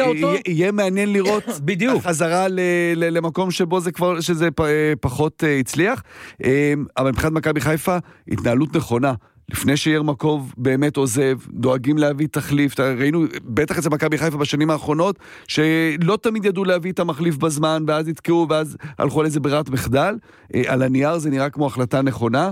אותו? יהיה מעניין לראות בדיוק. חזרה למקום שבו שזה פחות הצליח, אבל מבחינת מכבי חיפה, התנהלות נכונה. לפני שירמקוב באמת עוזב, דואגים להביא תחליף, ראינו בטח אצל מכבי חיפה בשנים האחרונות, שלא תמיד ידעו להביא את המחליף בזמן, ואז התקעו, ואז הלכו על איזה ברירת מחדל, על הנייר זה נראה כמו החלטה נכונה,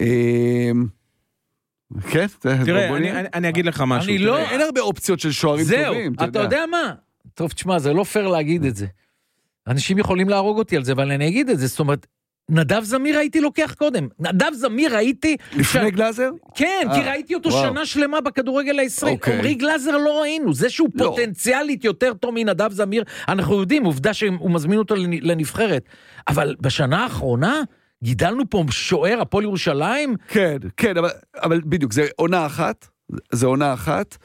כן? תראה, אני אגיד לך משהו. אין הרבה אופציות של שוערים טובים. זהו, אתה יודע מה? טוב, תשמע, זה לא פייר להגיד את זה. אנשים יכולים להרוג אותי על זה, אבל אני אגיד את זה, זאת אומרת, נדב זמיר הייתי לוקח קודם. נדב זמיר הייתי... לפני גלאזר? כן, כי ראיתי אותו שנה שלמה בכדורגל הישראלי. עמרי גלאזר לא ראינו. זה שהוא פוטנציאלית יותר טוב מנדב זמיר, אנחנו יודעים, עובדה שהוא מזמין אותו לנבחרת. אבל בשנה האחרונה, גידלנו פה שוער, הפועל ירושלים? כן, כן, אבל בדיוק, זה עונה אחת,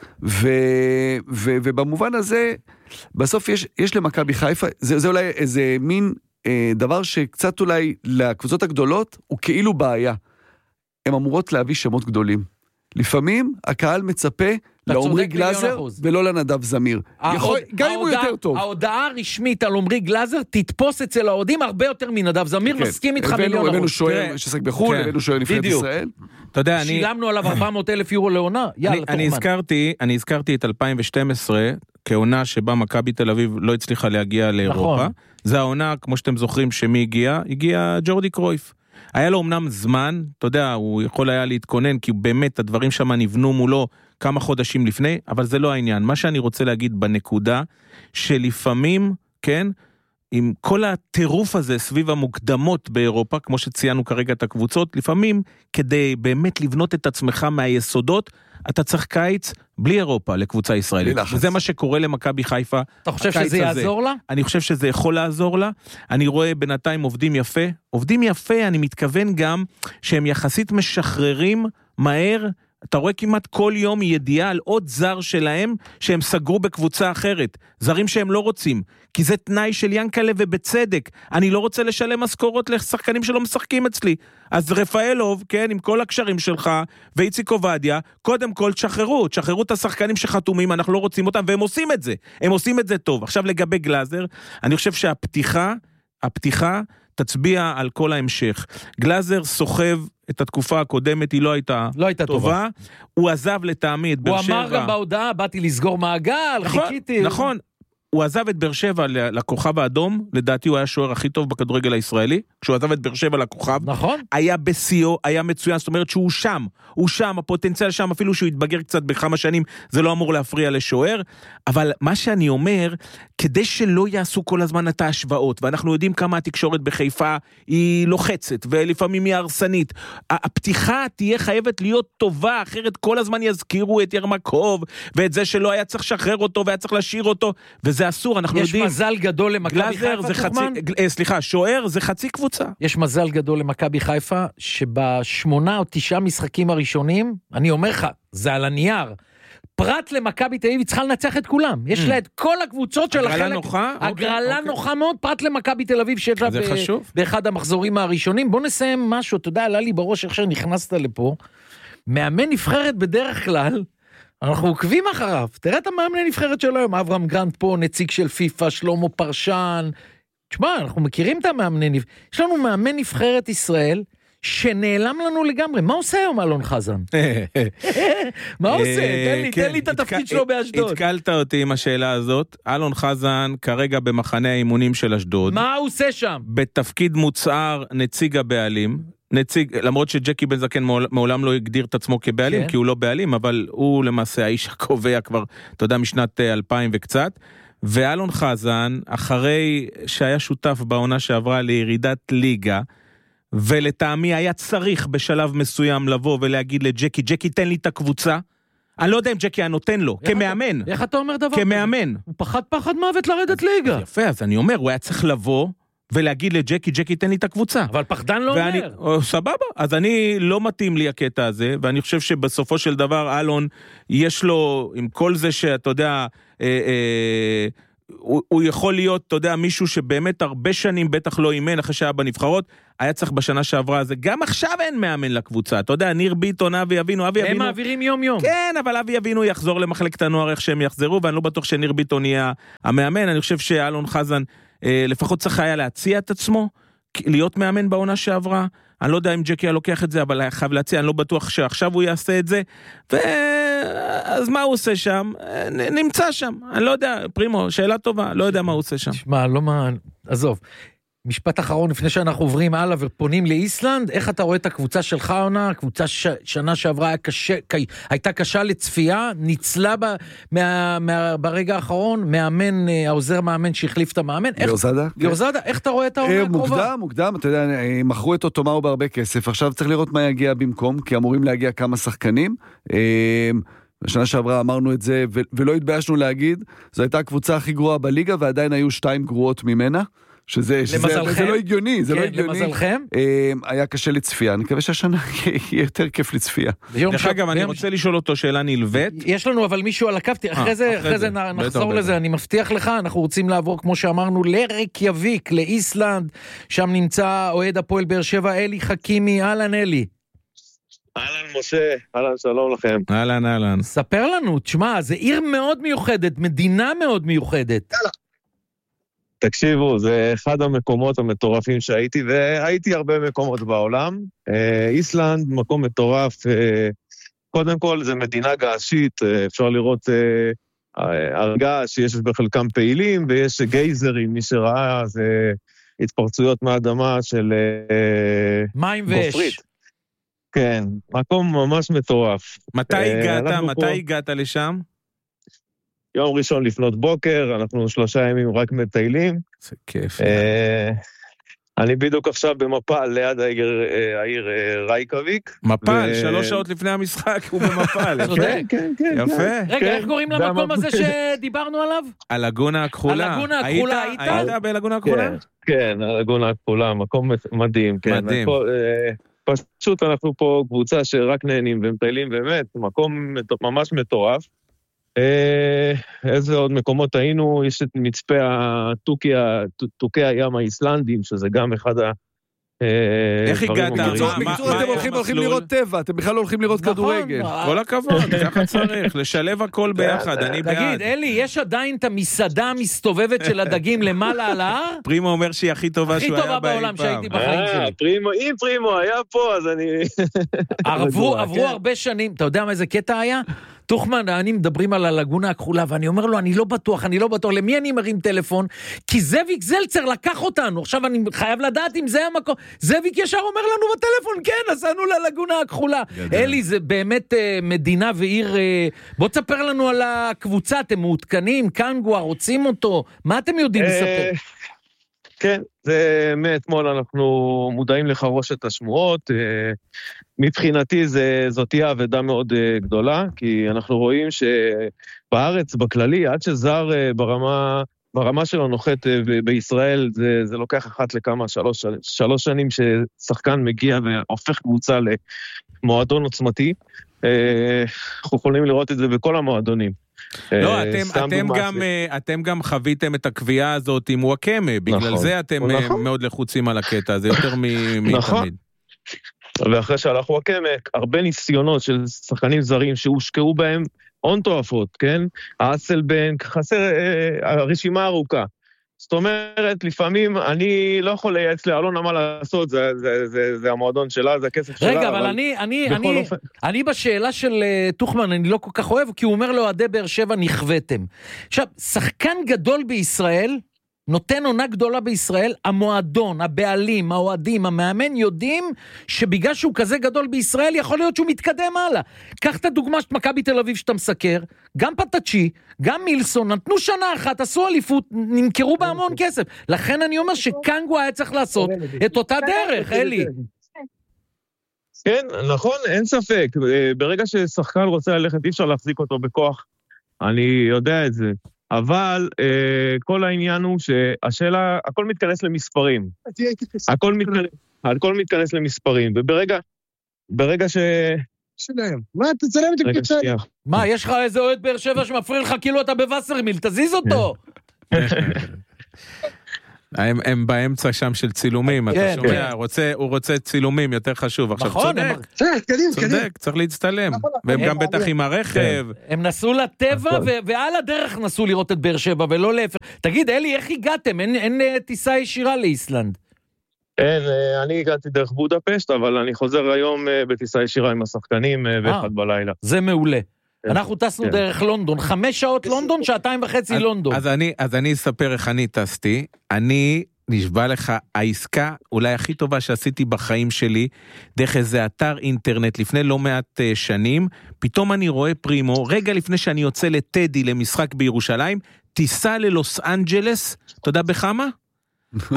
ובמובן הזה, בסוף יש למכבי חיפה, זה אולי איזה מין... דבר שקצת אולי לקבוצות הגדולות הוא כאילו בעיה. הן אמורות להביא שמות גדולים. לפעמים הקהל מצפה לעומרי גלאזר ולא לנדב זמיר. גם אם הוא יותר טוב. ההודעה הרשמית על עומרי גלאזר תתפוס אצל האוהדים הרבה יותר מנדב זמיר, מסכים איתך מיליון. הבאנו שוער ששחק בחו"ל, הבאנו שוער נבחרת ישראל. שילמנו עליו 400,000 יורו לעונה. אני הזכרתי את 2012 כעונה שבה מכבי תל אביב לא הצליחה להגיע לאירופה. זה העונה, כמו שאתם זוכרים, שמי הגיע? הגיע ג'ורדי קרויף. היה לו אמנם זמן, אתה יודע, הוא יכול היה להתכונן, כי באמת הדברים שם נבנו מולו כמה חודשים לפני, אבל זה לא העניין. מה שאני רוצה להגיד בנקודה, שלפעמים, כן, עם כל הטירוף הזה סביב המוקדמות באירופה, כמו שציינו כרגע את הקבוצות, לפעמים כדי באמת לבנות את עצמך מהיסודות, אתה צריך קיץ בלי אירופה לקבוצה ישראלית. וזה מה שקורה למכבי חיפה. אתה חושב שזה יעזור לה? אני חושב שזה יכול לעזור לה. אני רואה בינתיים עובדים יפה. עובדים יפה, אני מתכוון גם שהם יחסית משחררים מהר. אתה רואה כמעט כל יום ידיעה על עוד זר שלהם שהם סגרו בקבוצה אחרת. זרים שהם לא רוצים. כי זה תנאי של ינקלה ובצדק. אני לא רוצה לשלם משכורות לשחקנים שלא משחקים אצלי. אז רפאלוב, כן, עם כל הקשרים שלך, ואיציק עובדיה, קודם כל תשחררו את השחקנים שחתומים, אנחנו לא רוצים אותם, והם עושים את זה. הם עושים את זה טוב. עכשיו לגבי גלאזר, אני חושב שהפתיחה תצביע על כל ההמשך. גלאזר סוחב את התקופה הקודמת, היא לא הייתה טובה. הוא עזב לטעמי את באר שבע. הוא אמר גם בהודעה, באתי לסגור מעגל, חיכיתי. נכון. הוא עזב את באר שבע לכוכב האדום, לדעתי הוא היה שוער הכי טוב בכדורגל הישראלי, כשהוא עזב את באר שבע לכוכב, נכון. היה בסיו, היה מצוין, זאת אומרת שהוא שם, הפוטנציאל שם, אפילו שהוא יתבגר קצת בכמה שנים, זה לא אמור להפריע לשוער, אבל מה שאני אומר, כדי שלא יעשו כל הזמן את ההשוואות, ואנחנו יודעים כמה התקשורת בחיפה היא לוחצת, ולפעמים היא הרסנית, הפתיחה תהיה חייבת להיות טובה, אחרת כל הזמן יזכירו את ירמקוב, ואת זה שלא היה צריך לשחרר אותו, והיה צריך להשאיר אותו, וזה אסור, אנחנו יודעים. יש מזל גדול למכבי חיפה, שוער זה חצי קבוצה. יש מזל גדול למכבי חיפה, שבשמונה או 9 משחקים הראשונים, אני אומר לך, זה על הנייר, פרט למכבי תל אביב, צריכה לנצח את כולם. יש לה את כל הקבוצות של החלק. הגרלה נוחה מאוד, פרט למכבי תל אביב, שיש לה באחד המחזורים הראשונים. בוא נסיים משהו, אתה יודע, עלה לי בראש איך שנכנסת לפה. מאמן נבחרת בדרך כלל, אנחנו עוקבים אחריו. תראה את המאמן נבחרת שלו היום, אברהם גרנט פה, נציג של פיפה, שלמה פרשן. תשמע, אנחנו מכירים את המאמן נבחרת. יש לנו מאמן נבחרת ישראל, שנעלם לנו לגמרי. מה עושה היום אלון חזן? מה עושה? תן לי את התפקיד שלו באשדוד. התקלת אותי עם השאלה הזאת. אלון חזן כרגע במחנה האימונים של אשדוד. מה הוא עושה שם? בתפקיד מוצהר נציג הבעלים. למרות שג'קי בן זקן מעולם לא הגדיר את עצמו כבעלים, כי הוא לא בעלים, אבל הוא למעשה האיש הקובע כבר, אתה יודע, משנת 2000 וקצת. ואלון חזן, אחרי שהיה שותף בעונה שעברה לירידת ליגה, ולטעמי היה צריך בשלב מסוים לבוא ולהגיד לג'קי, ג'קי תן לי את הקבוצה, אני לא יודע אם ג'קי היה נותן לו, כמאמן. איך אתה אומר דבר? כמאמן. הוא פחד מוות לרדת ליגה. יפה, אז אני אומר, הוא היה צריך לבוא, ולהגיד לג'קי, ג'קי תן לי את הקבוצה. אבל פחדן לא אומר. סבבה, אז אני לא מתאים לי הקטע הזה, ואני חושב שבסופו של דבר אלון, יש לו, עם כל זה שאתה יודע, הוא יכול להיות, אתה יודע, מישהו שבאמת הרבה שנים בטח לא אימן אחרי שהיה בנבחרות, היה צריך בשנה שעברה הזה, גם עכשיו אין מאמן לקבוצה, אתה יודע, ניר ביטון, אבי אבינו, הם מעבירים יום יום. כן, אבל אבי אבינו יחזור למחלקת הנוער איך שהם יחזרו, ואני לא בטוח שניר ביטון יהיה המאמן, אני חושב שאלון חזן לפחות צריך היה להציע את עצמו, להיות מאמן בעונה שעברה, אני לא יודע אם ג'קי היה לוקח את זה, אבל היה חייב להציע, אני לא בטוח שעכשיו הוא יעשה את זה, אז מה הוא עושה שם? נמצא שם, אני לא יודע, פרימו, שאלה טובה, לא יודע מה הוא עושה שם. תשמע, לא מה, עזוב. משפט אחרון לפני שאנחנו עוברים הלאה ופונים לאיסלנד, איך אתה רואה את הקבוצה שלך עונה? הקבוצה שנה שעברה הייתה קשה לצפייה, ניצלה ברגע האחרון, מאמן, העוזר מאמן שהחליף את המאמן. יורזדה, איך אתה רואה את העונה הקרובה? מוקדם, אתה יודע, מכרו את אוטומאו בהרבה כסף, עכשיו צריך לראות מה יגיע במקום, כי אמורים להגיע כמה שחקנים, בשנה שעברה אמרנו את זה, ולא התביישנו להגיד, זו הייתה הקבוצה הכי גרועה בליגה, ועדיין היו 2 גרועות ממנה, שזה לא הגיוני, זה לא הגיוני. למזלכם? היה קשה לצפייה, אני מקווה שהשנה יהיה יותר כיף לצפייה. דרך אגב, אני רוצה לשאול אותו שאלה נלווית. יש לנו אבל מישהו על הקו, אחרי זה נחזור לזה, אני מבטיח לך, אנחנו רוצים לעבור, כמו שאמרנו, לרקיאביק, לאיסלנד, שם נמצא אוהד הפועל באר שבע, אלי חכימי, אהלן אלי. אהלן משה, אהלן שלום לכם. אהלן. ספר לנו, תשמע, זה עיר מאוד מיוחדת, מדינה מאוד מיוחדת. תקשיבו, זה אחד המקומות המטורפים שהייתי, והייתי הרבה מקומות בעולם. איסלנד, מקום מטורף, קודם כל זה מדינה געשית, אפשר לראות הרגע שיש בחלקם פעילים, ויש גייזרים, מי שראה, זה התפרצויות מהאדמה של מים ואש. כן, מקום ממש מטורף. מתי הגעת לשם? יום ראשון לפנות בוקר, אנחנו 3 ימים רק מטיילים. זה כיף. אני בדיוק עכשיו במפל ליד העיר רייקאביק. מפל, 3 שעות לפני המשחק הוא במפל. כן. יפה. רגע, איך קוראים למקום הזה שדיברנו עליו? הלגונה הכחולה. הלגונה הכחולה, היית בלגונה הכחולה? כן, הלגונה הכחולה, מקום מדהים. מדהים. פשוט אנחנו פה קבוצה שרק נהנים ומטיילים באמת, מקום ממש מטורף. איזה עוד מקומות היינו, יש את מצפה תוכי הים האיסלנדים, שזה גם אחד איך הגעת? בקיצור, אתם הולכים לראות טבע, אתם בכלל לא הולכים לראות כדורגל. כל הכבוד, ככה צריך, לשלב הכל ביחד, אני בעד. תגיד, אלי, יש עדיין את המסעדה המסתובבת של הדגים למעלה על ההר? פרימו אומר שהיא הכי טובה שהוא היה בה אי פעם. הכי טובה בעולם שהייתי בחיים שלי. אם פרימו היה פה, אז אני... עברו הרבה שנים, אתה יודע מה איזה קטע היה? תוכמן, אני מדברים על הלגונה הכחולה, ואני אומר לו, אני לא בטוח, למי אני מרים טלפון? כי זאביק זלצר לקח אותנו, עכשיו אני חייב לדעת אם זה המקום, זאביק ישר אומר לנו בטלפון, כן, נסענו ללגונה הכחולה. אלי, זה באמת מדינה ועיר, בוא תספר לנו על הקבוצה, אתם מעודכנים, קנגואר, רוצים אותו, מה אתם יודעים לספר? כן, זה מאתמול אנחנו מודעים לחרושת השמועות, מבחינתי זאת תהיה עבודה מאוד גדולה, כי אנחנו רואים שבארץ, בכללי, עד שזר ברמה שלו נוחת בישראל, זה לוקח אחת לכמה, 3 שנים ששחקן מגיע והופך קבוצה למועדון עוצמתי, אנחנו יכולים לראות את זה בכל המועדונים. לא, אתם גם חוויתם את הקביעה הזאת עם וואקמה, בגלל זה אתם מאוד לחוצים על הקטע, זה יותר מתמיד. ואחרי שהלך וואקמה, הרבה ניסיונות של שחקנים זרים שהושקעו בהם הון תועפות, כן? האסלבנק, חסר הרשימה ארוכה. זאת אומרת, לפעמים אני לא יכול לייעץ לאלונה מה לעשות, זה המועדון שלה, זה הכסף שלה. רגע, אבל אני בשאלה של תוכמן, אני לא כל כך אוהב, כי הוא אומר לו, עדי באר שבע נכוותם. עכשיו, שחקן גדול בישראל, נותן עונה גדולה בישראל, המועדון, הבעלים, האוהדים, המאמן יודעים שבגלל שהוא כזה גדול בישראל, יכול להיות שהוא מתקדם הלאה. קח את הדוגמה של מכבי תל אביב שאתה מסקר, גם פטצ'י, גם מילסון, נתנו שנה אחת, עשו אליפות, נמכרו בהמון כסף. לכן אני אומר שקנגו היה צריך לעשות את אותה דרך, אלי. כן, נכון, אין ספק. ברגע ששחקן רוצה ללכת, אי אפשר להחזיק אותו בכוח. אני יודע את זה. אבל כל העניין הוא שהשאלה, הכל מתכנס למספרים. הכל מתכנס למספרים, וברגע שלהם. מה, תצלם את הקבוצה? מה, יש לך איזה אוהד באר שבע שמפריע לך כאילו אתה בווסרמיל, תזיז אותו. הם באמצע שם של צילומים, אתה שומע, הוא רוצה צילומים, יותר חשוב. עכשיו צודק, צריך להצטלם, והם גם בטח עם הרכב. הם נסעו לטבע, ועל הדרך נסעו לראות את באר שבע, ולא להפך. תגיד, אלי, איך הגעתם? אין טיסה ישירה לאיסלנד. אין, אני הגעתי דרך בודפשט, אבל אני חוזר היום בטיסה ישירה עם השחקנים באחד בלילה. זה מעולה. אנחנו טסנו דרך לונדון, 5 שעות לונדון, 2.5 לונדון. אז אני אספר איך אני טסתי. אני נשבע לך, העסקה אולי הכי טובה שעשיתי בחיים שלי, דרך איזה אתר אינטרנט לפני לא מעט שנים, פתאום אני רואה פרימו, רגע לפני שאני יוצא לטדי למשחק בירושלים, טיסה ללוס אנג'לס, אתה יודע בכמה? $492.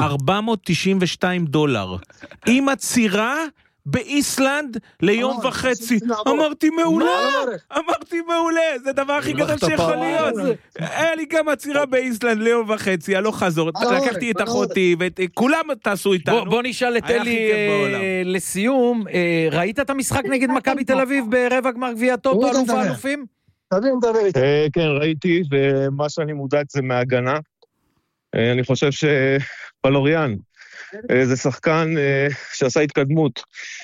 עם הצירה באיסלנד ליום וחצי. אמרתי מעולה, זה דבר הכי גדול שיכול להיות. היה לי גם הצירה באיסלנד ליום וחצי, הלא חזור, לקחתי את אחותי וכולם טסו איתנו. בוא נשאל את אלי לסיום, ראית את המשחק נגד מכבי תל אביב ברבע גמר גביע הטוטו אלוף האלופים? כן, ראיתי, ומה שאני מודאג זה מהגנה. אני חושב שפלוריאן זה שחקן שעשה התקדמות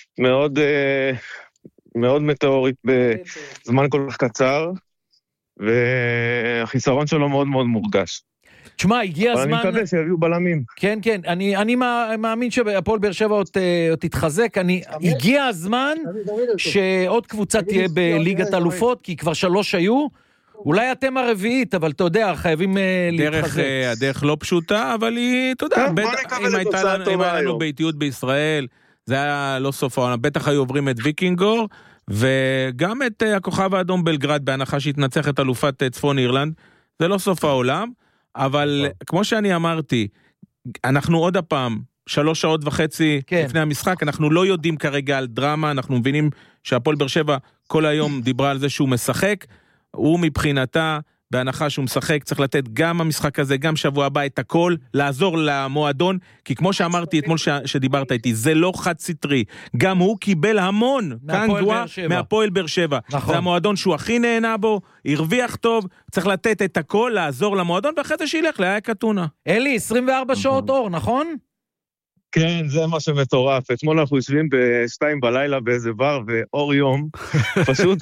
מאוד מטאורית בזמן כל כך קצר, והחיסרון שלו מאוד מאוד מורגש. תשמע, הגיע הזמן... אבל אני מקווה שיביאו בלמים. כן, אני מאמין שהפועל באר שבע עוד תתחזק. הגיע הזמן שעוד קבוצה תהיה בליגת אלופות, כי כבר 3 היו. אולי אתם הרביעית, אבל אתה יודע, חייבים להתחזק. הדרך לא פשוטה, אבל היא, אתה יודע, אם היה לנו ביתיות בישראל, זה היה לא סוף העולם, בטח היו עוברים את ויקינגור, וגם את הכוכב האדום בלגרד, בהנחה שהתנצח את אלופת צפון אירלנד, זה לא סוף העולם, אבל כמו שאני אמרתי, אנחנו עוד הפעם, 3.5 שעות לפני המשחק, אנחנו לא יודעים כרגע על דרמה, אנחנו מבינים שהפועל באר שבע כל היום דיברה על זה שהוא משחק, הוא מבחינתה, בהנחה שהוא משחק, צריך לתת גם המשחק הזה, גם שבוע הבא את הכל, לעזור למועדון, כי כמו שאמרתי אתמול שדיברת איתי, זה לא חד סטרי, גם הוא קיבל המון, מהפועל באר שבע. זה המועדון שהוא הכי נהנה בו, הרוויח טוב, צריך לתת את הכל, לעזור למועדון, ואחרי זה שילך לאייק אתונה. אלי, 24 שעות אור, נכון? כן, זה מה שמטורף. אתמול אנחנו יושבים ב2 בלילה באיזה בר, ואור יום, פשוט,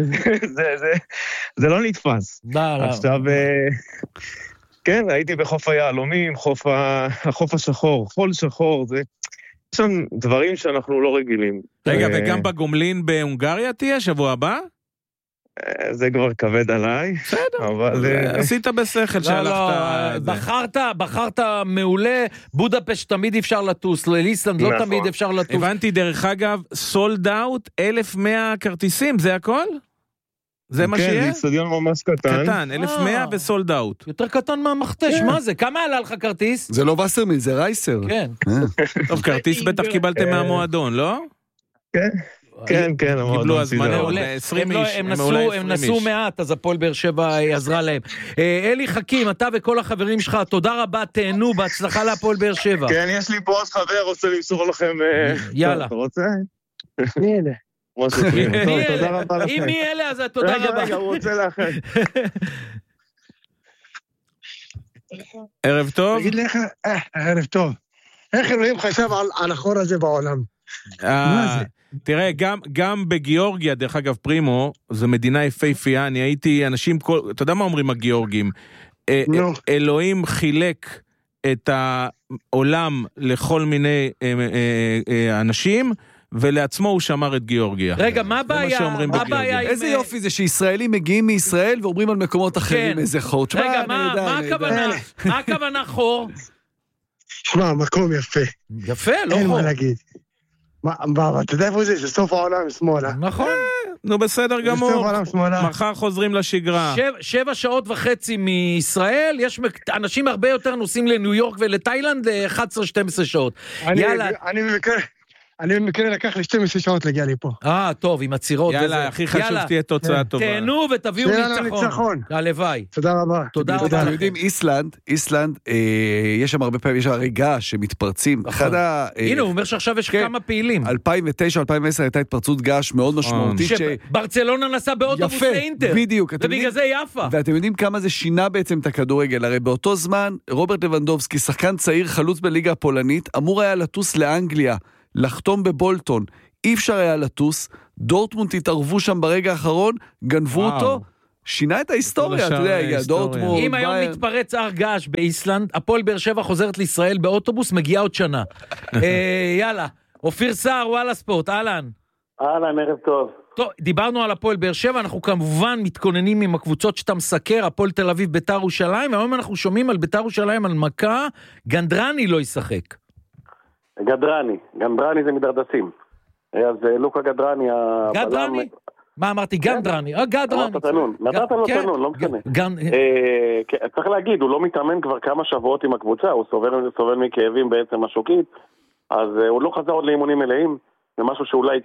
זה לא נתפס. עכשיו, כן, הייתי בחוף היעלומים, החוף השחור, חול שחור, זה... יש שם דברים שאנחנו לא רגילים. רגע, וגם בגומלין בהונגריה תהיה שבוע הבא? זה כבר כבד עליי. בסדר, עשית בשכל שהלכת... בחרת מעולה, בודפשט תמיד אפשר לטוס, לאיסלנד לא תמיד אפשר לטוס. הבנתי דרך אגב, סולד אאוט, 1,100 כרטיסים, זה הכל? זה מה שיהיה? כן, זה אצטדיון ממש קטן. קטן, 1,100 וסולד אאוט. יותר קטן מהמכתש, מה זה? כמה עלה לך כרטיס? זה לא וסרמיל, זה רייסר. כן. טוב, כרטיס בטח קיבלתם מהמועדון, לא? כן. כן, כן, קיבלו הזמנה, 20 איש, הם נסעו מעט, אז הפועל באר שבע עזרה להם. אלי חכים, אתה וכל החברים שלך, תודה רבה, תהנו, בהצלחה להפועל באר שבע. כן, יש לי פה עוד חבר, רוצה למסור לכם... יאללה. אתה רוצה? מי אלה? תודה רבה לכם. אם מי אלה, אז תודה רבה. רגע, הוא רוצה לאחר. ערב טוב. תגיד לך, ערב טוב. איך אלוהים חשב על החור הזה בעולם? מה זה? תראה, גם בגיאורגיה, דרך אגב פרימו, זו מדינה יפהפייה, אני הייתי אנשים, אתה יודע מה אומרים הגיאורגים? אלוהים חילק את העולם לכל מיני אנשים, ולעצמו הוא שמר את גיאורגיה. רגע, מה הבעיה? איזה יופי זה שישראלים מגיעים מישראל ואומרים על מקומות אחרים איזה חור. רגע, מה הכוונה חור? שמע, מקום יפה. יפה, לא חור. אין מה להגיד. אתה יודע איפה זה? זה סוף העולם שמאלה. נכון. נו בסדר גמור. מחר חוזרים לשגרה. 7.5 שעות מישראל, יש אנשים הרבה יותר נוסעים לניו יורק ולתאילנד ל-11-12 שעות. אני מקרה לקח לי 12 שעות להגיע לי פה. טוב, עם הצירות. יאללה, הכי חשוב תהיה תוצאה טובה. תהנו ותביאו ניצחון. הלוואי. תודה רבה. תודה רבה. אתם יודעים, איסלנד, יש שם הרבה פעמים, יש שם רגע שמתפרצים. הנה, הוא אומר שעכשיו יש כמה פעילים. 2009-2010 הייתה התפרצות געש מאוד משמעותית. ברצלונה נסע באוטובוס לאינטר. בדיוק. ובגלל זה יפה. ואתם יודעים כמה זה שינה בעצם את הכדורגל. הרי באותו זמן, רוברט לבנדובסקי, שחקן צעיר חלוץ בליגה הפולנית, אמור היה לטוס לאנגליה, לחתום בבולטון. אי אפשר היה לטוס, דורטמונד התערבו שם ברגע האחרון, גנבו אותו, שינה את ההיסטוריה, אתה יודע, דורטמונד. אם היום מתפרץ הר געש באיסלנד, הפועל באר שבע חוזרת לישראל באוטובוס, מגיעה עוד שנה. יאללה, אופיר סער, וואלה ספורט, אהלן. אהלן, ערב טוב. טוב, דיברנו על הפועל באר שבע, אנחנו כמובן מתכוננים עם הקבוצות שאתה מסקר, הפועל תל אביב, ביתר ירושלים, והיום אנחנו שומעים על ביתר ירושלים על מכה, גנדרני לא ישחק. גנדרני זה מדרדסים. אז לוקה גנדרני, גנדרני? מה אמרתי? גנדרני. גנדרני. נתת לו תנון, לא משנה. צריך להגיד, הוא לא מתאמן כבר כמה שבועות עם הקבוצה, הוא סובל מכאבים בעצם השוקית, אז הוא לא חזר עוד לאימונים מלאים, זה משהו שאולי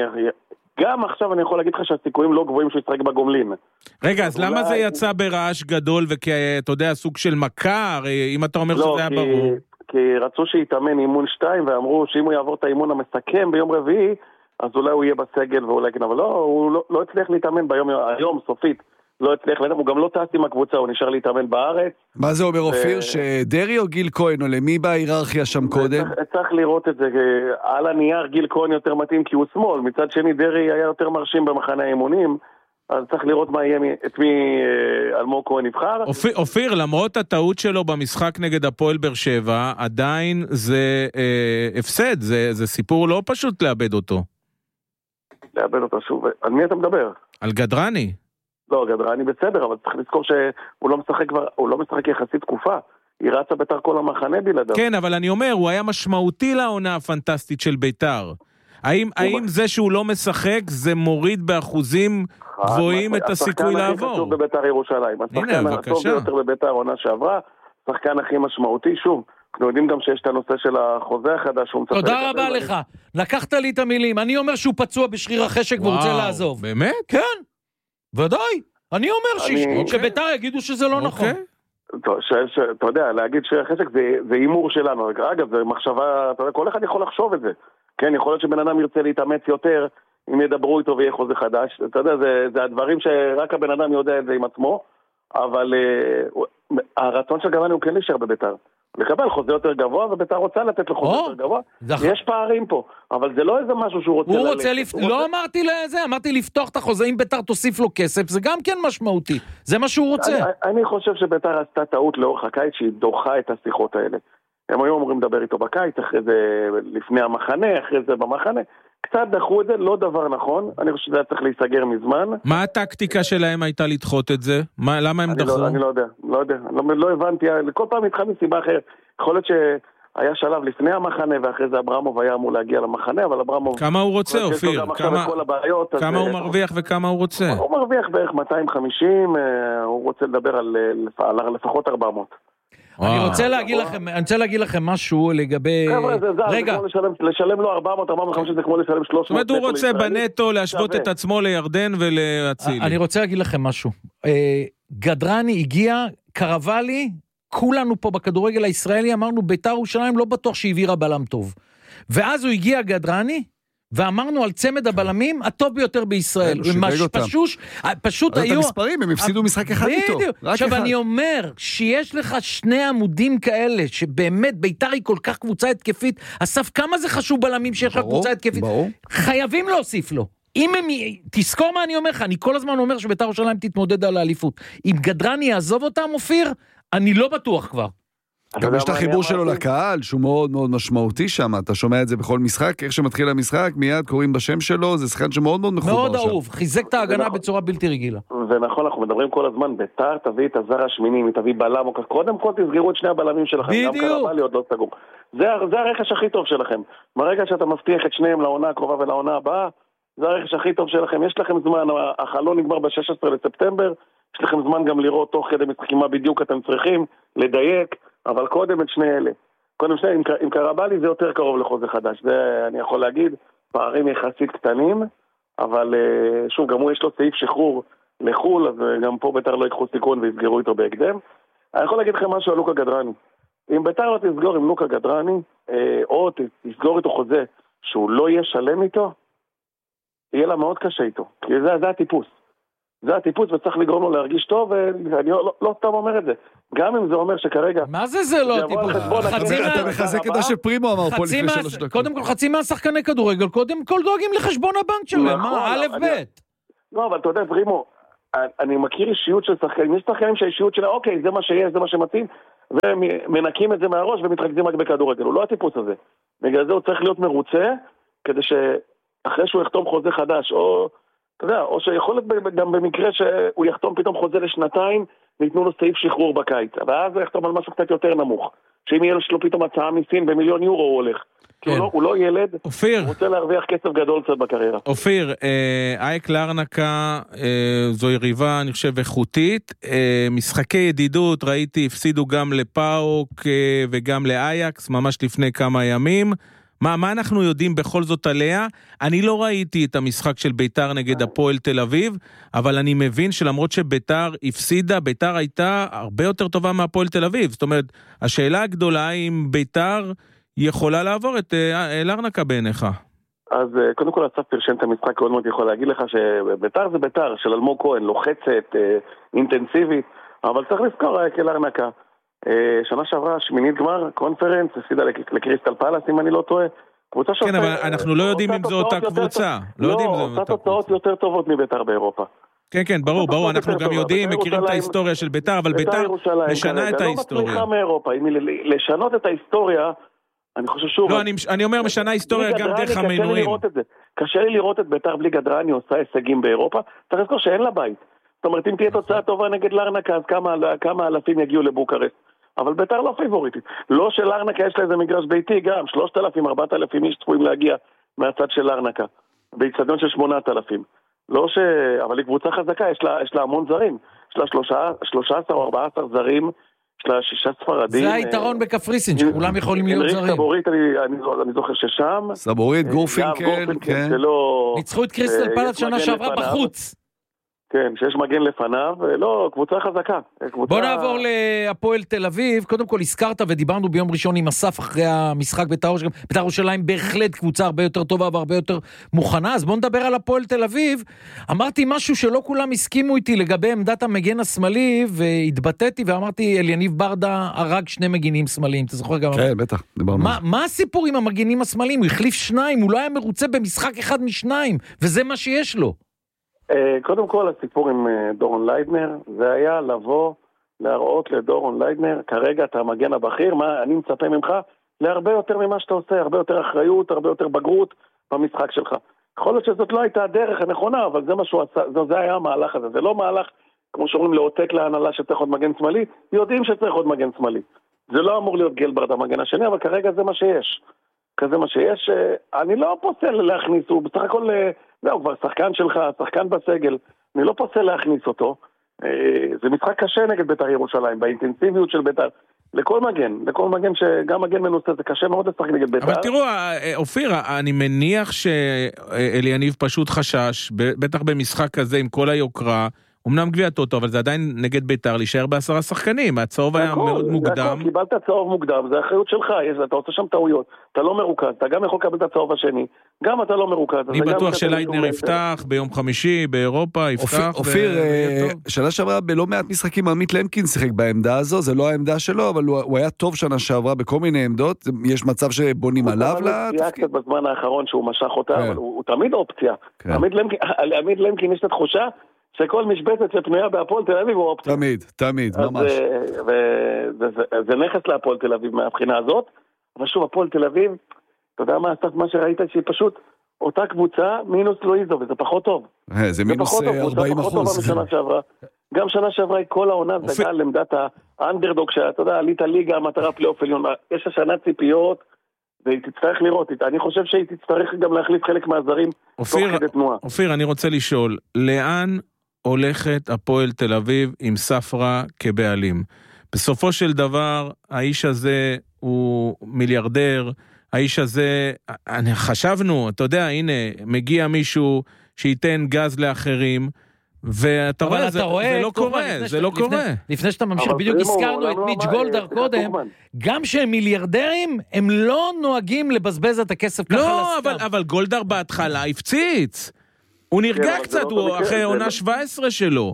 גם עכשיו אני יכול להגיד לך שהסיכויים לא גבוהים שהוא ישחק בגומלין. רגע, אז למה זה יצא ברעש גדול וכאתה יודע, סוג של מכה, אם אתה אומר שזה היה ברור? כי רצו שיתאמן אימון 2 ואמרו שאם הוא יעבור את האימון המסכם ביום רביעי, אז אולי הוא יהיה בסגל ואולי כן, אבל לא, הוא לא הצליח להתאמן היום סופית, לא הצליח, הוא גם לא טס עם הקבוצה, הוא נשאר להתאמן בארץ. מה זה אומר אופיר, שדרי או גיל כהן, או למי בהיררכיה שם קודם? צריך לראות את זה, על הנייר גיל כהן יותר מתאים כי הוא שמאל, מצד שני דרי היה יותר מרשים במחנה האימונים, אז צריך לראות מה יהיה, את מי אלמוג כהן נבחר. אופיר, למרות הטעות שלו במשחק נגד הפועל באר שבע, עדיין זה הפסד, זה סיפור לא פשוט לאבד אותו. לאבד אותו שוב, על מי אתה מדבר? על גדרני. לא, גדרני בסדר, אבל צריך לזכור שהוא לא משחק כבר, הוא לא משחק יחסית תקופה. היא רצה ביתר כל המחנה בלעדיו. כן, אבל אני אומר, הוא היה משמעותי לעונה הפנטסטית של ביתר. האם זה שהוא לא משחק, זה מוריד באחוזים גבוהים את הסיכוי לעבור? השחקן הכי חשוב בביתר ירושלים. השחקן הטוב ביותר בביתר העונה שעברה, השחקן הכי משמעותי, שוב, אנחנו יודעים גם שיש את הנושא של החוזה החדש. תודה רבה לך, לקחת לי את המילים. אני אומר שהוא פצוע בשריר החשק ורוצה לעזוב. באמת? כן, ודאי. אני אומר שביתר יגידו שזה לא נכון. אתה יודע, להגיד שריר החשק זה אימור שלנו. אגב, זה מחשבה, כל אחד יכול לחשוב את זה. כן, יכול להיות שבן אדם ירצה להתאמץ יותר, אם ידברו איתו ויהיה חוזה חדש. אתה יודע, זה הדברים שרק הבן אדם יודע את זה עם עצמו, אבל הרצון של גדרני הוא כן להישאר בביתר. לקבל חוזה יותר גבוה, וביתר רוצה לתת לו חוזה יותר גבוה. יש פערים פה, אבל זה לא איזה משהו שהוא רוצה... הוא רוצה לא אמרתי לזה, אמרתי לפתוח את החוזה, אם ביתר תוסיף לו כסף, זה גם כן משמעותי. זה מה שהוא רוצה. אני חושב שביתר עשתה טעות לאורך הקיץ, שהיא דוחה את השיחות האלה. הם היו אמורים לדבר איתו בקיץ, אחרי זה לפני המחנה, אחרי זה במחנה. קצת דחו את זה, לא דבר נכון. אני חושב שזה היה צריך להיסגר מזמן. מה הטקטיקה שלהם הייתה לדחות את זה? למה הם דחו? אני לא יודע. לא הבנתי. כל פעם התחל מסיבה אחרת. יכול להיות שהיה שלב לפני המחנה, ואחרי זה אברמוב היה אמור להגיע למחנה, אבל אברמוב... כמה הוא רוצה, אופיר? כמה הוא מרוויח וכמה הוא רוצה? הוא מרוויח בערך 250, הוא רוצה לדבר על לפחות 400. אני רוצה להגיד לכם משהו לגבי... רגע. לשלם לו 400, 450 זה כמו לשלם 300. זאת אומרת, הוא רוצה בנטו להשוות את עצמו לירדן ולהציל. אני רוצה להגיד לכם משהו. גדרני הגיע, קרבלי, כולנו פה בכדורגל הישראלי אמרנו, ביתר ירושלים לא בטוח שהעבירה בלם טוב. ואז הוא הגיע גדרני, ואמרנו על צמד הבלמים הטוב ביותר בישראל. פשוט היו... את המספרים, הם הפסידו משחק אחד איתו. עכשיו אני אומר, שיש לך שני עמודים כאלה, שבאמת ביתר היא כל כך קבוצה התקפית, אסף, כמה זה חשוב בלמים שיש לך קבוצה התקפית? חייבים להוסיף לו. תזכור מה אני אומר לך, אני כל הזמן אומר שביתר ירושלים תתמודד על האליפות. אם גדרני יעזוב אותם, אופיר, אני לא בטוח כבר. גם יש את החיבור שלו לקהל, שהוא מאוד מאוד משמעותי שם, אתה שומע את זה בכל משחק, איך שמתחיל המשחק, מיד קוראים בשם שלו, זה שחקן שמאוד מאוד מחובר מאוד אהוב, חיזק את ההגנה בצורה בלתי רגילה. זה נכון, אנחנו מדברים כל הזמן, ביתר תביא את הזר השמיני, אם תביא בלם, קודם כל תסגרו את שני הבלמים שלכם, גם קרבלי עוד לא סגור. זה הרכש הכי טוב שלכם, ברגע שאתה מבטיח את שניהם לעונה הקרובה ולעונה הבאה, זה הרכש הכי טוב שלכם, יש לכם זמן, החלון נגמר ב-16 לספטמבר, יש לכם זמן גם לראות תוך כדי משחקים מה בדיוק אתם צריכים, לדייק, אבל קודם את שני אלה. קודם שני, עם קרבלי זה יותר קרוב לחוזה חדש, זה אני יכול להגיד, פערים יחסית קטנים, אבל שוב, גם הוא יש לו סעיף שחרור לחול, אז גם פה ביתר לא יקחו סיכון ויסגרו איתו בהקדם. אני יכול להגיד לכם משהו על לוקה גדרני. אם ביתר לא תסגור עם לוקה גדרני, או תסגור איתו חוזה שהוא לא יהיה שלם איתו, יהיה לה מאוד קשה איתו, כי זה הטיפוס. זה הטיפוס וצריך לגרום לו להרגיש טוב, ואני לא סתם אומר את זה. גם אם זה אומר שכרגע... מה זה לא הטיפוס? אתה מחזק את מה שפרימו אמר פה לפני 3 דקות. קודם כל חצי מהשחקני כדורגל, קודם כל דואגים לחשבון הבנק שלהם, מה? א' ב'. לא, אבל אתה יודע, פרימו, אני מכיר אישיות של שחקנים, יש שחקנים שהאישיות שלה, אוקיי, זה מה שיש, זה מה שמתאים, ומנקים את זה מהראש ומתרכזים רק בכדורגל. הוא לא הטיפוס הזה. בגלל זה הוא צריך להיות מרוצה, כדי שאחרי שהוא יחתום חוזה חדש, או, אתה יודע, או שיכול להיות גם במקרה שהוא יחתום פתאום חוזה לשנתיים, ויתנו לו סעיף שחרור בקיץ. ואז הוא יחתום על משהו קצת יותר נמוך. שאם יהיה לו פתאום הצעה מסין ב1,000,000 יורו הוא הולך. כי הוא לא ילד, הוא רוצה להרוויח כסף גדול קצת בקריירה. אופיר, אייק לארנקה זו יריבה, אני חושב, איכותית. משחקי ידידות, ראיתי, הפסידו גם לפאוק וגם לאייקס, ממש לפני כמה ימים. מה אנחנו יודעים בכל זאת עליה? אני לא ראיתי את המשחק של ביתר נגד הפועל תל אביב, אבל אני מבין שלמרות שביתר הפסידה, ביתר הייתה הרבה יותר טובה מהפועל תל אביב. זאת אומרת, השאלה הגדולה היא אם ביתר יכולה לעבור את לארנקה בעיניך. אז קודם כל אסף פרשן את המשחק, מאוד מאוד יכול להגיד לך שביתר זה ביתר של אלמוג כהן, לוחצת, אינטנסיבית, אבל צריך לזכור לארנקה. שנה שעברה, שמינית גמר, קונפרנס, הפסידה לקריסטל פלאס, אם אני לא טועה. כן, אבל אנחנו לא יודעים אם זו אותה קבוצה. לא, עושה תוצאות יותר טובות מביתר באירופה. כן, ברור, אנחנו גם יודעים, מכירים את ההיסטוריה של ביתר, אבל ביתר משנה את ההיסטוריה. לא מצליחה מאירופה, אם לשנות את ההיסטוריה, אני חושב שוב... לא, אני אומר משנה היסטוריה גם דרך המנויים. קשה לי לראות את ביתר בלי גדרני עושה הישגים באירופה, צריך לזכור שאין לה בית. זאת אומרת, אם תהיה תוצאה טובה נגד לארנקה, אז כמה אלפים יגיעו לבוקרשט. אבל ביתר לא פייבוריטית. לא של לארנקה יש לה איזה מגרש ביתי, גם 3,000-4,000 איש צפויים להגיע מהצד של לארנקה. באצטדיון של 8,000. לא ש... אבל היא קבוצה חזקה, יש לה המון זרים. יש לה 13 או 14 זרים, יש לה 6 ספרדים. זה היתרון בקפריסין, שכולם יכולים להיות זרים. סבורית, אני זוכר ששם... סבורית, גורפינקל, כן. ניצחו את קריסטל פלאס שנה שעברה בחוץ. כן, שיש מגן לפניו, לא, קבוצה חזקה. בוא נעבור להפועל תל אביב. קודם כל הזכרת ודיברנו ביום ראשון עם אסף אחרי המשחק בית"ר ירושלים, בהחלט קבוצה הרבה יותר טובה והרבה יותר מוכנה. אז בוא נדבר על הפועל תל אביב. אמרתי משהו שלא כולם הסכימו איתי לגבי עמדת המגן השמאלי, והתבטאתי ואמרתי אליניב ברדה הרג 2 מגינים שמאליים, אתה זוכר גם? כן, בטח. מה הסיפור עם המגינים השמאליים? הוא החליף 2, הוא לא היה מרוצה במשחק אחד מ2, וזה מה שיש לו. קודם כל הסיפור עם דורון ליידנר זה היה לבוא להראות לדורון ליידנר כרגע אתה המגן הבכיר, מה אני מצפה ממך להרבה יותר ממה שאתה עושה, הרבה יותר אחריות, הרבה יותר בגרות במשחק שלך. יכול להיות שזאת לא הייתה הדרך הנכונה, אבל זה מה שהוא עשה, זה היה המהלך הזה, זה לא מהלך כמו שאומרים לאותת להנהלה שצריך עוד מגן שמאלי, יודעים שצריך עוד מגן שמאלי, זה לא אמור להיות גלברד המגן השני, אבל כרגע זה מה שיש, כזה מה שיש. אני לא פוסל להכניס, הוא בסך הכל זהו, כבר שחקן שלך, שחקן בסגל, אני לא פוסל להכניס אותו. זה משחק קשה נגד בית"ר ירושלים, באינטנסיביות של בית"ר, לכל מגן שגם מגן מנוסה, זה קשה מאוד לשחק נגד בית"ר. אבל תראו, אופיר, אני מניח שאליניב פשוט חשש, בטח במשחק כזה עם כל היוקרה, אמנם גביע טוטו, אבל זה עדיין נגד בית"ר להישאר ב10 שחקנים, הצהוב היה מאוד מוקדם. קיבלת צהוב מוקדם, זה האחריות שלך, אתה עושה שם טעויות, אתה לא מרוכז, אתה גם יכול לקבל את הצהוב השני, גם אתה לא מרוכז. אני בטוח שליידנר יפתח ביום חמישי, באירופה, יפתח. אופיר, שנה שעברה בלא מעט משחקים עמית למקין שיחק בעמדה הזו, זה לא העמדה שלו, אבל הוא היה טוב שנה שעברה בכל מיני עמדות, יש מצב שבונים עליו לתפקיד. קצת בזמן האחרון שהוא משך אותה, אבל הוא תמיד אופציה. עמית למקין יש את התחושה שכל משבצת שפנויה בהפועל תל אביב הוא אופציה. תמיד, ממש. זה נכס להפועל תל אביב מהבחינה הזאת, אבל שוב, הפועל תל אביב, אתה יודע מה שראית שהיא פשוט אותה קבוצה מינוס לואיזו, וזה פחות טוב. זה מינוס 40%. גם שנה שעברה כל העונה, זה היה על עמדת האנדרדוג, שאתה יודע, עלית ליגה, המטרה פלייאוף עליון, יש השנה ציפיות, והיא תצטרך לראות, אני חושב שהיא תצטרך גם להחליף חלק מהזרים תוך כדי תנועה. אופיר, אני רוצה לשאול, לאן הולכת הפועל תל אביב עם ספרה כבעלים? בסופו של דבר, האיש הזה הוא מיליארדר, האיש הזה, חשבנו, אתה יודע, הנה, מגיע מישהו שייתן גז לאחרים, ואתה רואה, זה לא קורה, זה לא קורה. לפני שאתה ממשיך, בדיוק הזכרנו את מיץ' גולדהר קודם, גם שהם מיליארדרים, הם לא נוהגים לבזבז את הכסף ככה לסתם. לא, אבל גולדהר בהתחלה הפציץ. הוא נרגע קצת, הוא אחרי עונה 17 שלו.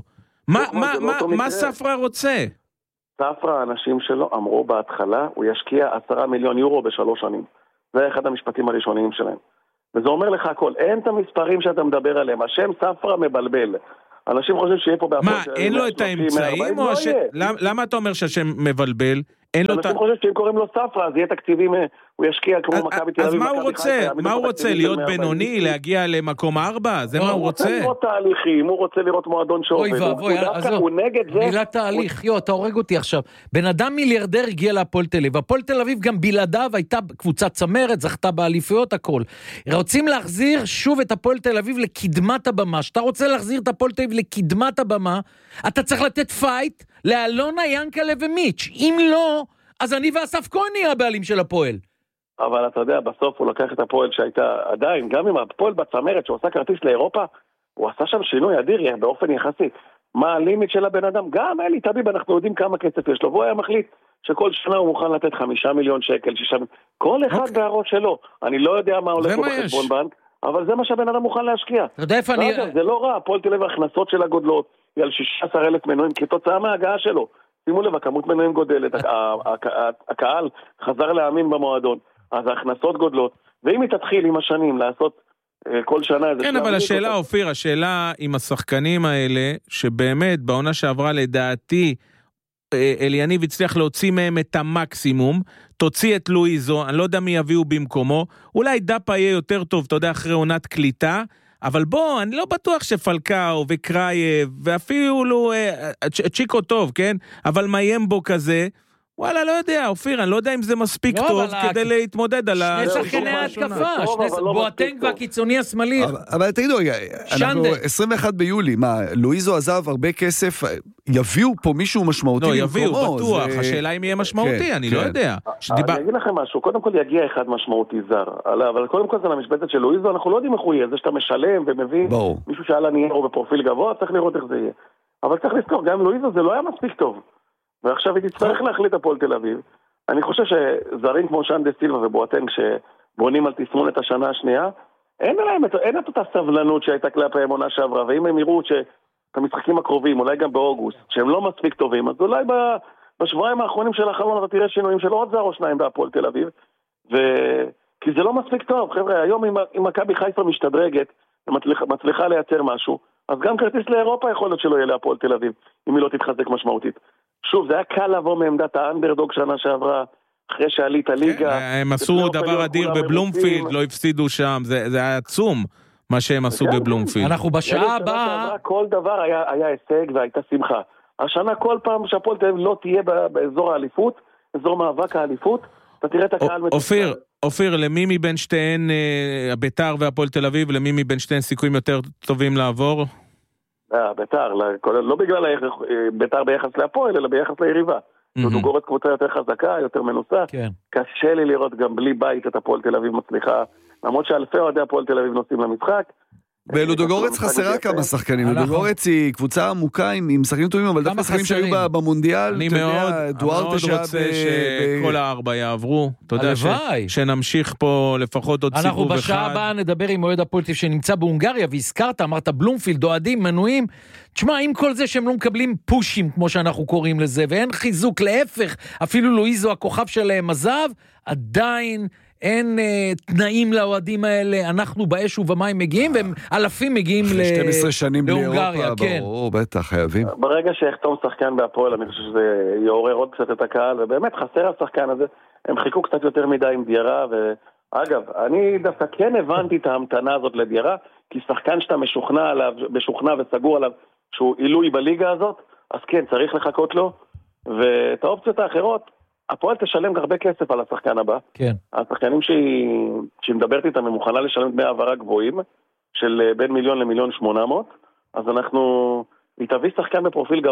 מה ספרה רוצה? ספרה, האנשים שלו אמרו בהתחלה, הוא ישקיע 10 מיליון יורו ב3 שנים. זה אחד המשפטים הראשוניים שלהם. וזה אומר לך הכל, אין את המספרים שאתה מדבר עליהם, השם ספרה מבלבל. אנשים חושבים שיהיה פה בהפועל... מה, אין לו את האמצעים או השם... למה אתה אומר שהשם מבלבל? אנשים חושבים שאם קוראים לו ספרה, אז יהיה תקציבים, הוא ישקיע כמו מכבי תל אביב. אז מה הוא רוצה? מה הוא רוצה? להיות בינוני? להגיע למקום 4? זה מה הוא רוצה? הוא רוצה לראות תהליכים, הוא רוצה לראות מועדון שעובד. אוי ואבוי, הוא נגד זה. מילת תהליך, אתה הורג אותי עכשיו. בן אדם מיליארדר הגיע להפועל תל אביב, הפועל תל אביב גם בלעדיו הייתה קבוצת צמרת, זכתה באליפויות הכל. רוצים להחזיר שוב את הפועל תל אביב לקדמת הבמה. שאתה רוצה להחזיר את הפועל תל אביב לקדמת הבמה, אתה צריך לתת פייט לאלונה, ינקלה ומיץ'. אם לא, אז אני ואסף כהן נהיה הבעלים של הפועל. אבל אתה יודע, בסוף הוא לקח את הפועל שהייתה עדיין, גם עם הפועל בצמרת שעושה כרטיס לאירופה, הוא עשה שם שינוי אדיר באופן יחסי. מה הלימיט של הבן אדם? גם אלי טביב, אנחנו יודעים כמה כסף יש לו, והוא היה מחליט שכל שנה הוא מוכן לתת 5 מיליון שקל, 6 מיליון, כל אחד בהראש שלו. אני לא יודע מה הולך פה בחשבון בנק, אבל זה מה שהבן אדם מוכן להשקיע. זה לא רע, הפועל תל אביב, ההכנסות של הגודלות היא על 16,000 מנויים כתוצאה מההגעה שלו. שימו לב, הכמות מנויים גודלת, הקהל חזר להאמין במועדון, אז ההכנסות גודלות, ואם היא תתחיל עם השנים לעשות כל שנה... כן, אבל השאלה, אופיר, השאלה עם השחקנים האלה, שבאמת בעונה שעברה לדעתי, אליניב הצליח להוציא מהם את המקסימום, תוציא את לואיזו, אני לא יודע מי יביאו במקומו, אולי דאפה יהיה יותר טוב, אתה יודע, אחרי עונת קליטה, אבל בוא, אני לא בטוח שפלקאו וקרייב, ואפילו צ'יקו טוב, כן? אבל מיימבו כזה, וואלה, לא יודע, אופיר, אני לא יודע אם זה מספיק טוב כדי להתמודד על שני שחקני ההתקפה, בואטנג והקיצוני השמאלי. אבל תגידו, אנחנו 21 ביולי, מה, לואיזו עזב הרבה כסף, יביאו פה מישהו משמעותי במקומו? לא, יביאו, בטוח, השאלה אם יהיה משמעותי, אני לא יודע. אני אגיד לכם משהו, קודם כל יגיע אחד משמעותי זר, אבל קודם כל זה למשבצת של לואיזו, אנחנו לא יודעים איך הוא יהיה, זה שאתה משלם ומביא מישהו שעלה נייר או בפרופיל גבוה, צריך לראות איך זה יהיה. אבל צריך לזכור, גם לואיזו זה לא היה מספיק טוב. ועכשיו היא תצטרך להחליט הפועל תל אביב. אני חושב שזרים כמו שאן דה סילבה ובואטנג שבונים על תסמונת השנה השנייה, אין את אותה סבלנות שהייתה כלפי עונה שעברה, ואם הם יראו שאת המשחקים הקרובים, אולי גם באוגוסט, שהם לא מספיק טובים, אז אולי בשבועיים האחרונים של החלון אתה תראה שינויים של עוד זר או שניים בהפועל תל אביב, כי זה לא מספיק טוב, חבר'ה, היום אם מכבי חיפה משתדרגת ומצליחה לייצר משהו, אז גם כרטיס לאירופה יכול להיות שלא יהיה להפועל תל אביב, אם היא לא תתחזק משמעותית. שוב, זה היה קל לבוא מעמדת האנדרדוג שנה שעברה, אחרי שעלית ליגה. הם עשו דבר אדיר בבלומפילד, לא הפסידו שם, זה היה עצום מה שהם עשו בבלומפילד. אנחנו בשעה הבאה... כל דבר היה הישג והייתה שמחה. השנה כל פעם שהפועל תל אביב לא תהיה באזור האליפות, אזור מאבק האליפות, אתה תראה את הקהל... אופיר, למי מבין שתיהן, בית"ר והפועל תל אביב, למי מבין שתיהן סיכויים יותר טובים לעבור? בית"ר, לא בגלל בית"ר ביחס להפועל, אלא ביחס ליריבה. לודוגורץ קבוצה יותר חזקה, יותר מנוסה. קשה לי לראות גם בלי בית את הפועל תל אביב מצליחה, למרות שאלפי אוהדי הפועל תל אביב נוסעים למשחק. בלודוגורץ חסרה כמה שחקנים, לודוגורץ היא קבוצה עמוקה עם שחקנים טובים, אבל דווקא שחקנים שהיו במונדיאל, אני מאוד רוצה שכל הארבע יעברו, אתה יודע, שנמשיך פה לפחות עוד סיבוב אחד. אנחנו בשעה הבאה נדבר עם אוהד הפועל תל אביב שנמצא בהונגריה, והזכרת, אמרת בלומפילד, אוהדים, מנויים, תשמע, עם כל זה שהם לא מקבלים פושים, כמו שאנחנו קוראים לזה, ואין חיזוק, להפך, אפילו לואיזו הכוכב שלהם עזב, עדיין אין תנאים לאוהדים האלה, אנחנו באש ובמים מגיעים, והם אלפים מגיעים להונגריה. 12 שנים לאירופה, ברור, בטח, חייבים. ברגע שיחתום שחקן בהפועל, אני חושב שזה יעורר עוד קצת את הקהל, ובאמת חסר השחקן הזה, הם חיכו קצת יותר מדי עם דיירה, ואגב, אני דווקא כן הבנתי את ההמתנה הזאת לדיירה, כי שחקן שאתה משוכנע וסגור עליו, שהוא עילוי בליגה הזאת, אז כן, צריך לחכות לו, ואת האופציות האחרות, הפועל תשלם הרבה כסף על השחקן הבא. כן. השחקנים שהיא מדברת איתם, היא מוכנה לשלם דמי העברה גבוהים, של בין 1,000,000 ל1,800,000, אז היא תביא שחקן בפרופיל גבוה.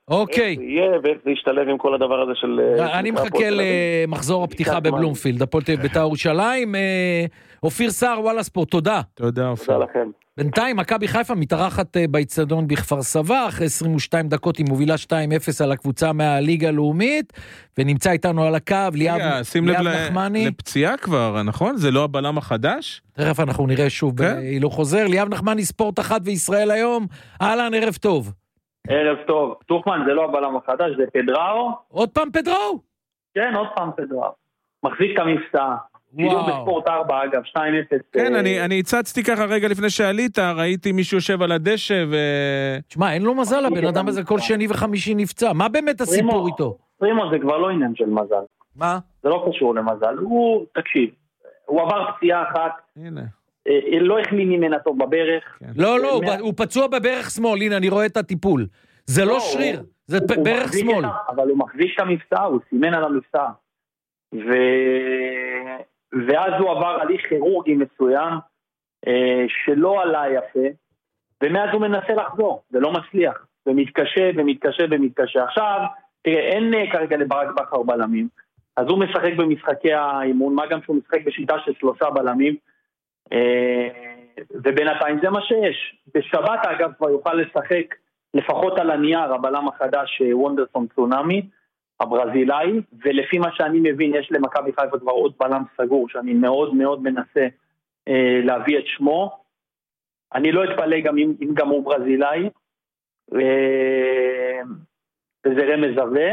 אוקיי. איך זה יהיה ואיך זה ישתלב עם כל הדבר הזה של... אני מחכה למחזור הפתיחה בבלומפילד, הפועל תל אביב בית"ר ירושלים. אופיר סער, וואלה ספורט, תודה. תודה, אופיר. תודה לכם. בינתיים, מכבי חיפה מתארחת באצטדיון בכפר סבא, אחרי 22 דקות היא מובילה 2-0 על הקבוצה מהליגה הלאומית, ונמצא איתנו על הקו ליאב נחמני. לפציעה כבר, נכון? זה לא הבלם החדש? תכף אנחנו נראה שוב בהילוך חוזר. ליאב נחמני, ספורט 1 וישראל היום. אהלן, ערב טוב. ערב טוב. טוחמן זה לא הבלם החדש, זה פדראו. עוד פעם פדראו? כן, עוד פעם פדראו. מחזיק את המבצע. שידור בספורט 4 אגב, 2-0. כן, אני הצצתי ככה רגע לפני שעלית, ראיתי מישהו יושב על הדשא תשמע, אין לו מזל, הבן אדם הזה כל שני וחמישי נפצע. מה באמת הסיפור איתו? פרימו זה כבר לא עניין של מזל. מה? זה לא קשור למזל. תקשיב, הוא עבר פציעה אחת. הנה. לא החמיא ממנה טוב בברך. לא, הוא פצוע בברך שמאל, הנה אני רואה את הטיפול. זה לא שריר, זה ברך שמאל. אבל הוא מחזיק את המבצע, הוא סימן על המבצע. ואז הוא עבר הליך כירורגי מסוים, שלא עלה יפה, ומאז הוא מנסה לחזור, זה לא מצליח, ומתקשה. עכשיו, תראה, אין כרגע לברק בכר בלמים, אז הוא משחק במשחקי האימון, מה גם שהוא משחק בשיטה של 3 בלמים, ובינתיים זה מה שיש. בשבת אגב כבר יוכל לשחק לפחות על הנייר, הבלם החדש וונדרסון צונאמי, הברזילאי, ולפי מה שאני מבין יש למכבי חיפה כבר עוד בלם סגור, שאני מאוד מאוד מנסה להביא את שמו. אני לא אתפלא גם אם גם הוא ברזילאי, וזה רמז עבה.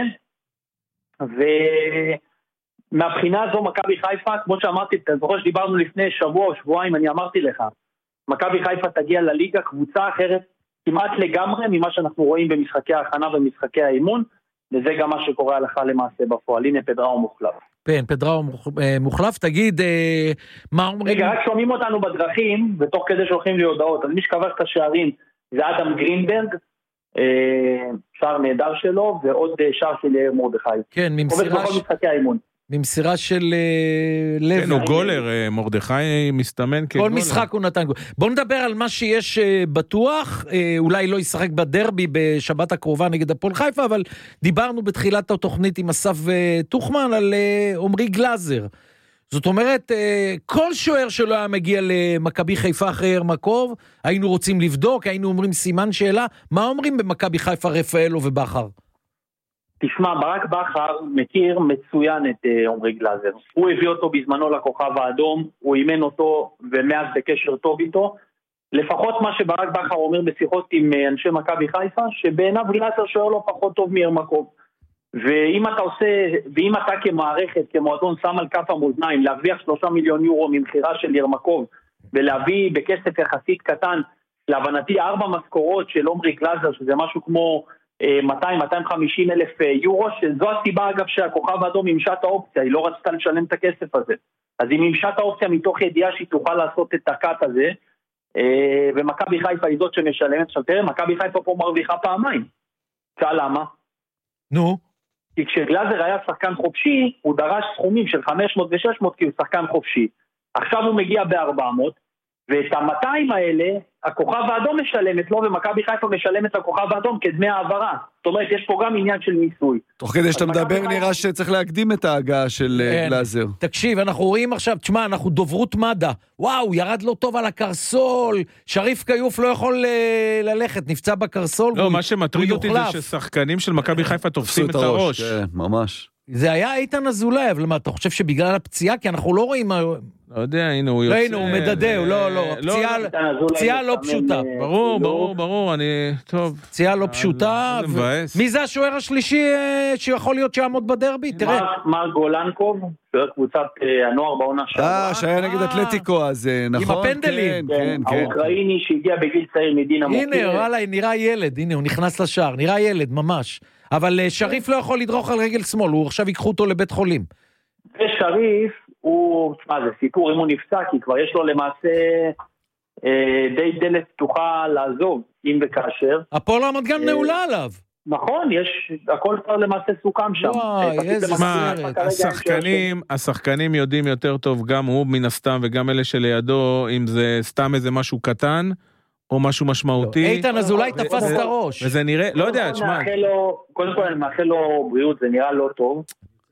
ומהבחינה הזו מכבי חיפה, כמו שאמרתי, אתה זוכר שדיברנו לפני שבוע או שבועיים, אני אמרתי לך, מכבי חיפה תגיע לליגה קבוצה אחרת כמעט לגמרי ממה שאנחנו רואים במשחקי ההכנה ומשחקי האימון, וזה גם מה שקורה הלכה למעשה בפועל. הנה פדראו מוחלף. כן, פדראו מוחלף. תגיד, מה אומרים? רגע, רק שומעים אותנו בדרכים, ותוך כדי שולחים לי הודעות. אז מי שכבש את השערים זה אדם גרינברג, שער נהדר שלו, ועוד שער של יאיר מרדכי. כן, ממסירה של לב. כן, הוא גולר, מרדכי מסתמן כגולר. כל משחק הוא נתן גולר. בוא נדבר על מה שיש בטוח, אולי לא ישחק בדרבי בשבת הקרובה נגד הפועל חיפה, אבל דיברנו בתחילת התוכנית עם אסף טוחמן על עומרי גלאזר. זאת אומרת, כל שוער שלא היה מגיע למכבי חיפה אחרי ירמקוב, היינו רוצים לבדוק, היינו אומרים סימן שאלה, מה אומרים במכבי חיפה רפאלו ובכר? תשמע, ברק בכר מכיר מצוין את עומרי גלאזר. הוא הביא אותו בזמנו לכוכב האדום, הוא אימן אותו ומאז בקשר טוב איתו. לפחות מה שברק בכר אומר בשיחות עם אנשי מכבי חיפה, שבעיניו גלאזר שוער לא פחות טוב מירמקוב. ואם אתה כמערכת, כמועדון שם על כף המאזניים, להרוויח 3 מיליון יורו ממחירה של ירמקוב, ולהביא בכסף יחסית קטן, להבנתי 4 משכורות של עומרי גלאזר, שזה משהו כמו 200-250 אלף יורו, שזו הסיבה אגב שהכוכב האדום מימשה את האופציה, היא לא רצתה לשלם את הכסף הזה. אז היא מימשה את האופציה מתוך ידיעה שהיא תוכל לעשות את הקאט הזה, ומכבי חיפה היא זאת שמשלמת. עכשיו תראה, מכבי חיפה פה מרוויחה פעמיים. למה? נו? כי כשגלאזר היה שחקן חופשי, הוא דרש סכומים של 500 ו-600 כי הוא שחקן חופשי. עכשיו הוא מגיע ב-400, ואת ה-200 האלה, הכוכב האדום משלמת לו, ומכבי חיפה משלמת לכוכב האדום כדמי העברה. זאת אומרת, יש פה גם עניין של מיסוי. תוך כדי שאתה מדבר נראה שצריך להקדים את ההגעה של גלאזר. תקשיב, אנחנו רואים עכשיו, תשמע, אנחנו דוברות מד"א. וואו, ירד לו טוב על הקרסול, שריף קיוף לא יכול ללכת, נפצע בקרסול. לא, מה שמטריד אותי זה ששחקנים של מכבי חיפה תופסים את הראש. כן, ממש. זה היה איתן אזולאי, אבל מה, אתה חושב שבגלל הפציעה, כי אנחנו לא רואים... לא יודע, הנה הוא יוצא... הנה, הוא מדדה, לא, פציעה לא פשוטה. ברור, אני... טוב. פציעה לא פשוטה. מי זה השוער השלישי שיכול להיות שיעמוד בדרבי? תראה. מר גולנקוב, שוער קבוצת הנוער בעונה שעברה. שהיה נגד אתלטיקו, אז נכון? עם הפנדלים. כן. האוקראיני שהגיע בגיל צעיר מדינה מוקיר. הנה, וואלה, נראה ילד, הנה, הוא נכנס לשער, נראה ילד, ממש. אבל שריף לא יכול לדרוך על רגל שמאל, הוא עכשיו ייקחו אותו לבית חולים. ושריף, זה סיפור אם הוא נפצע, כי כבר יש לו למעשה די דלת פתוחה לעזוב, אם וכאשר. הפועל רמת גן נעולה עליו. נכון, הכל כבר למעשה סוכם שם. וואי, איזה סרט. השחקנים יודעים יותר טוב, גם הוא מן הסתם וגם אלה שלידו, אם זה סתם איזה משהו קטן, או משהו משמעותי. איתן, אז אולי תפס את הראש. וזה נראה, לא יודע, תשמע. קודם כל אני מאחל לו בריאות, זה נראה לא טוב.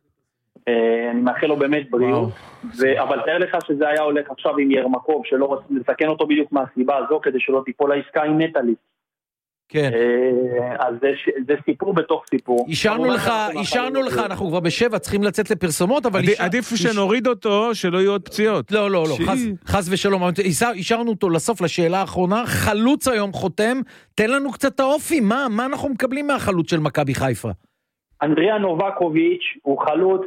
אני מאחל לו באמת בריאות. אבל תאר לך שזה היה הולך עכשיו עם ירמקוב, שלא רוצים לסכן אותו בדיוק מהסיבה הזו, כדי שלא תיפול העסקה עם נטלי. כן. אז זה סיפור בתוך סיפור. אישרנו לך, אנחנו כבר ב7 צריכים לצאת לפרסומות, אבל עדיף שנוריד אותו, שלא יהיו עוד פציעות. לא, חס ושלום. אישרנו אותו לסוף לשאלה האחרונה, חלוץ היום חותם, תן לנו קצת האופי, מה אנחנו מקבלים מהחלוץ של מכבי חיפה? אנדריה נובקוביץ' הוא חלוץ,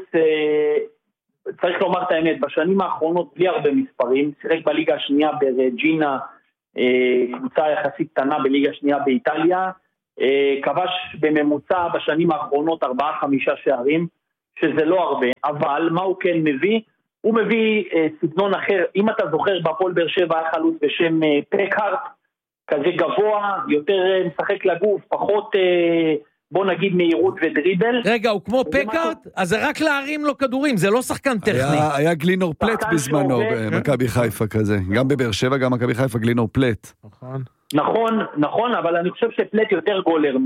צריך לומר את האמת, בשנים האחרונות בלי הרבה מספרים, שיחק בליגה השנייה ברג'ינה, קבוצה יחסית קטנה בליגה שנייה באיטליה, כבש בממוצע בשנים האחרונות 4-5 שערים, שזה לא הרבה, אבל מה הוא כן מביא? הוא מביא סגנון אחר, אם אתה זוכר בהפועל באר שבע היה חלוץ בשם פקארט, כזה גבוה, יותר משחק לגוף, פחות בוא נגיד מהירות ודריבל. רגע, הוא כמו פקארט? אז זה רק להרים לו כדורים, זה לא שחקן טכני. היה גלינור פלט בזמנו במכבי חיפה כזה, גם בבאר שבע, גם מכבי חיפה גלינור פלט. נכון, אבל אני חושב שפלט יותר גולר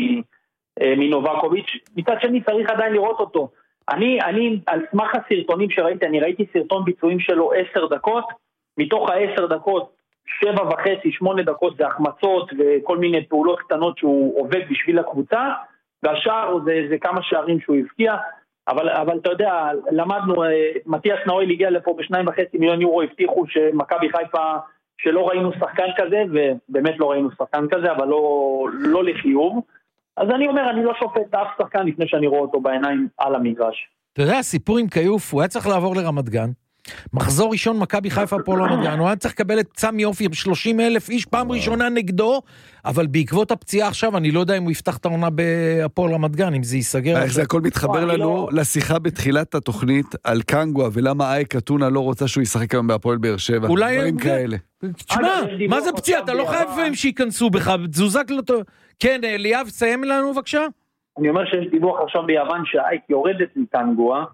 מנובקוביץ'. מצד שני צריך עדיין לראות אותו. אני על סמך הסרטונים שראיתי, אני ראיתי סרטון ביצועים שלו 10 דקות, מתוך ה10 דקות 7.5-8 דקות זה החמצות וכל מיני פעולות קטנות שהוא עובד בשביל הקבוצה, והשאר זה כמה שערים שהוא הבקיע, אבל אתה יודע, למדנו, מתיאס נאויל הגיע לפה ב2.5 מיליון יורו, הבטיחו שמכבי חיפה, שלא ראינו שחקן כזה, ובאמת לא ראינו שחקן כזה, אבל לא לחיוב, אז אני אומר, אני לא שופט אף שחקן לפני שאני רואה אותו בעיניים על המגרש. אתה יודע, הסיפור עם קיוף, הוא היה צריך לעבור לרמת גן, מחזור ראשון מכבי חיפה פה לא נגענו, הוא היה צריך לקבל את צמי אופי 30,000 איש פעם ראשונה נגדו, אבל בעקבות הפציעה עכשיו אני לא יודע אם הוא יפתח את העונה בהפועל רמת גן, אם זה ייסגר. איך זה הכל מתחבר לנו לשיחה בתחילת התוכנית על קנגווה, ולמה אייק אתונה לא רוצה שהוא ישחק היום בהפועל באר שבע, דברים כאלה. תשמע, מה זה פציעה? אתה לא חייב לפעמים שייכנסו בך, תזוזק לו. כן, ליאב, סיים לנו בבקשה. אני אומר שיש דיווח עכשיו ביוון שהאייק יורדת מקנגווה.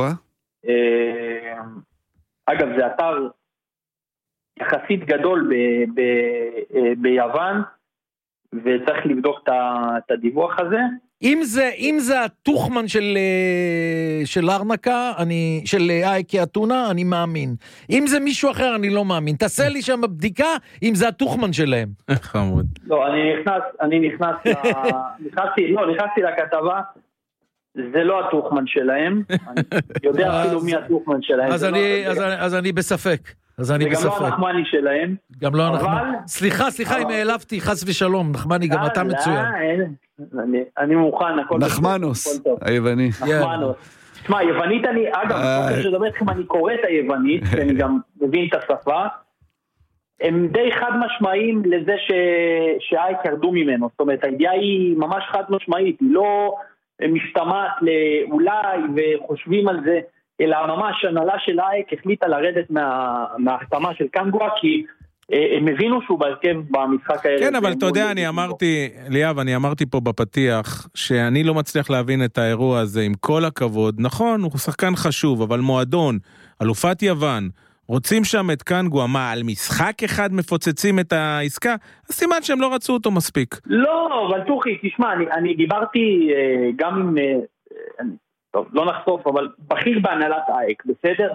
אגב, זה אתר יחסית גדול ביוון, וצריך לבדוק את הדיווח הזה. אם זה התוכמן של ארנקה, של אייקי אתונה, אני מאמין. אם זה מישהו אחר, אני לא מאמין. תעשה לי שם בבדיקה, אם זה התוכמן שלהם. חמוד. לא, אני נכנסתי לכתבה, זה לא התוכמן שלהם, אני יודע אפילו מי התוכמן שלהם. אז אני בספק. זה גם לא הנחמני שלהם. גם לא הנחמני. סליחה אם העלבתי, חס ושלום, נחמני, גם אתה מצוין. אני מוכן, הכל נחמנוס, היווני. נחמנוס. תשמע, יוונית אני, אגב, אני קורא את היוונית, אני גם מבין את השפה, הם די חד משמעיים לזה שהאייק ירדו ממנו, זאת אומרת, הידיעה היא ממש חד משמעית, היא לא משתמעת לאולי וחושבים על זה, אלא ממש הנהלה של האייק החליטה לרדת מההחתמה של קנגווה, כי הם הבינו שהוא בהרכב במשחק הערב. כן, אבל אתה יודע, אני אמרתי פה בפתיח, שאני לא מצליח להבין את האירוע הזה, עם כל הכבוד, נכון, הוא שחקן חשוב, אבל מועדון, אלופת יוון, רוצים שם את קנגווה, מה, על משחק אחד מפוצצים את העסקה? אז סימן שהם לא רצו אותו מספיק. לא, אבל תוכי, תשמע, אני דיברתי גם עם, טוב, לא נחשוף, אבל בכיר בהנהלת האייק, בסדר?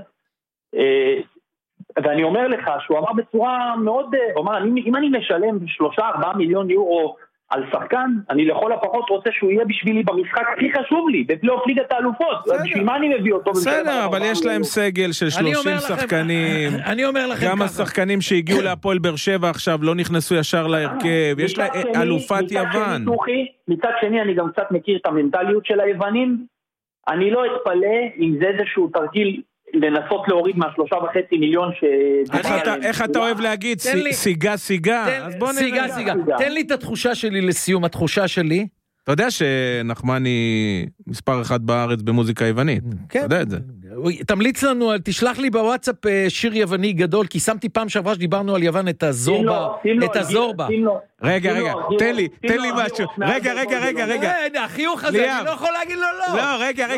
ואני אומר לך שהוא אמר בצורה מאוד, הוא אמר, אם אני משלם 3-4 מיליון יורו על שחקן, אני לכל הפחות רוצה שהוא יהיה בשבילי במשחק הכי חשוב לי, בפלייאוף ליגת האלופות, בשביל מה אני מביא אותו? בסדר, אבל יש להם סגל של 30 שחקנים, אני אומר לכם גם השחקנים שהגיעו להפועל באר שבע עכשיו לא נכנסו ישר להרכב, יש להם אלופת יוון. מצד שני אני גם קצת מכיר את המנטליות של היוונים, אני לא אתפלא אם זה איזשהו תרגיל לנסות להוריד מה3.5 מיליון איך אתה אוהב להגיד? סיגה. אז בוא נראה. סיגה. תן לי את התחושה שלי לסיום, התחושה שלי. אתה יודע שנחמני מספר 1 בארץ במוזיקה יוונית. אתה יודע את זה. תמליץ לנו, תשלח לי בוואטסאפ שיר יווני גדול, כי שמתי פעם שעברה שדיברנו על יוון את הזורבה. רגע, תן לי משהו. רגע. החיוך הזה, אני לא יכול להגיד לו לא. לא,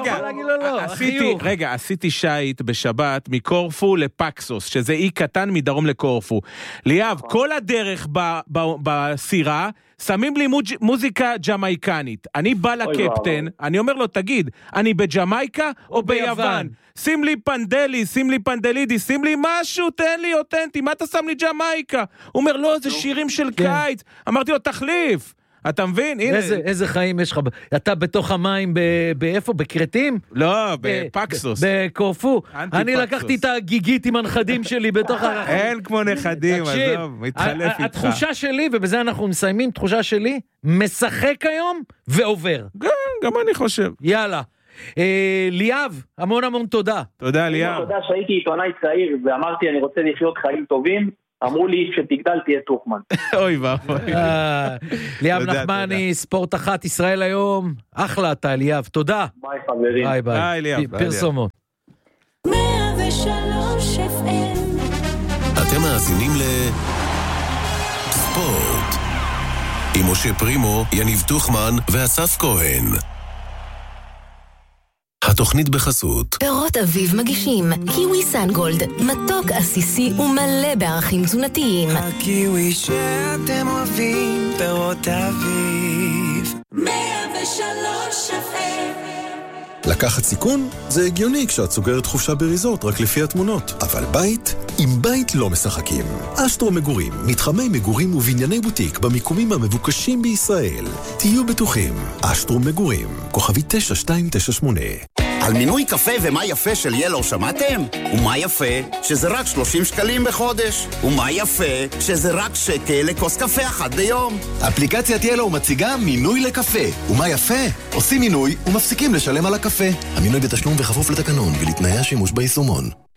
רגע. עשיתי שייט בשבת מקורפו לפקסוס, שזה אי קטן מדרום לקורפו. ליאב, כל הדרך בסירה, שמים לי מוזיקה ג'מייקנית. אני בא לקפטן, אני אומר לו, תגיד, אני בג'מייקה או ביוון? שים לי פנדלי, שים לי פנדלידי, שים לי משהו, תן לי אותנטי, מה אתה שם לי ג'מייקה? הוא אומר, לא, זה שירים של קיץ. אמרתי לו, תחליף. אתה מבין? איזה חיים יש לך? אתה בתוך המים באיפה? בקרטים? לא, בפקסוס. בקורפו. אני לקחתי את הגיגית עם הנכדים שלי בתוך הרחם. אין כמו נכדים, עזוב, מתחלף איתך. התחושה שלי, ובזה אנחנו מסיימים, תחושה שלי, משחק היום ועובר. גם אני חושב. יאללה. ליאב, המון תודה. תודה, ליאב. תודה שהייתי עיתונאי צעיר, ואמרתי, אני רוצה לחיות חיים טובים. אמרו לי שתגדל תהיה טוחמן. אוי ואבוי. ליאב נחמני, ספורט 1, ישראל היום. אחלה אתה, ליאב, תודה. ביי חברים. ביי ליאב. פרסומות. 103 FM. אתם מאזינים לספורט עם משה פרימו, יניב טוחמן ואסף כהן. התוכנית בחסות פירות אביב מגישים קיווי סנגולד, מתוק עסיסי ומלא בערכים תזונתיים. הקיווי שאתם אוהבים, פירות אביב. 103 FM. לקחת סיכון? זה הגיוני כשאת סוגרת חופשה בריזורט רק לפי התמונות. אבל בית? עם בית לא משחקים. אשטרו מגורים, מתחמי מגורים ובנייני בוטיק במיקומים המבוקשים בישראל. תהיו בטוחים. אשטרו מגורים, כוכבי 9298. על מינוי קפה ומה יפה של ילו שמעתם? ומה יפה? שזה רק 30 שקלים בחודש. ומה יפה? שזה רק שקל לכוס קפה אחת ביום. אפליקציית ילו מציגה מינוי לקפה. ומה יפה? עושים מינוי ומפסיקים לשלם על הקפה. המינוי בתשלום וחפוף לתקנון ולתנאי השימוש ביישומון.